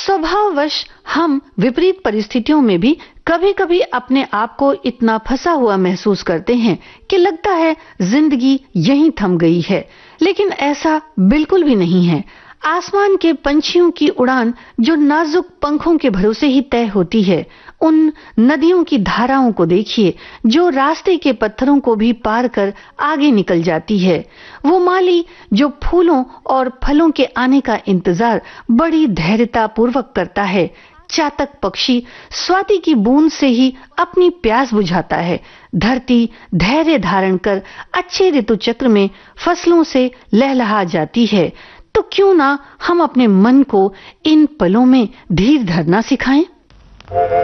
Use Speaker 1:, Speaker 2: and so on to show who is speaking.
Speaker 1: स्वभाववश हम विपरीत परिस्थितियों में भी कभी-कभी अपने आप को इतना फंसा हुआ महसूस करते हैं कि लगता है जिंदगी यहीं थम गई है, लेकिन ऐसा बिल्कुल भी नहीं है। आसमान के पंछियों की उड़ान जो नाजुक पंखों के भरोसे ही तय होती है, उन नदियों की धाराओं को देखिए जो रास्ते के पत्थरों को भी पार कर आगे निकल जाती है। वो माली जो फूलों और फलों के आने का इंतजार बड़ी धैर्यता पूर्वक करता है। चातक पक्षी स्वाति की बूंद से ही अपनी प्यास बुझाता है। धरती धैर्य धारण कर अच्छे ऋतु चक्र में फसलों से लहलहा जाती है। तो क्यों ना हम अपने मन को इन पलों में धीर धरना सिखाएं?